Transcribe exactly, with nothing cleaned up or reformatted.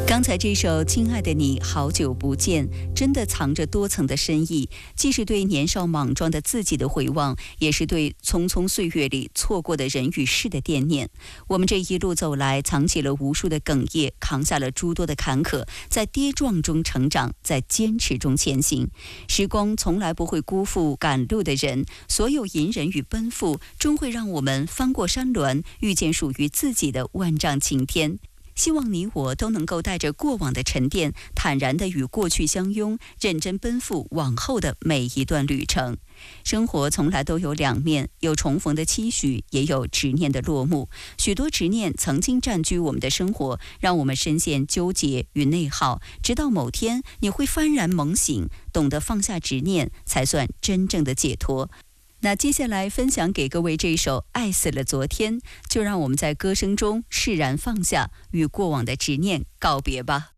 刚才这首《亲爱的你好久不见》真的藏着多层的深意，既是对年少莽撞的自己的回望，也是对匆匆岁月里错过的人与事的惦念。我们这一路走来，藏起了无数的哽咽，扛下了诸多的坎坷，在跌撞中成长，在坚持中前行。时光从来不会辜负赶路的人，所有隐忍与奔赴，终会让我们翻过山峦，遇见属于自己的万丈晴天。希望你我都能够带着过往的沉淀，坦然地与过去相拥，认真奔赴往后的每一段旅程。生活从来都有两面，有重逢的期许，也有执念的落幕。许多执念曾经占据我们的生活，让我们深陷纠结与内耗，直到某天你会幡然猛醒，懂得放下执念，才算真正的解脱。那接下来分享给各位这首《爱死了昨天》，就让我们在歌声中释然放下，与过往的执念告别吧。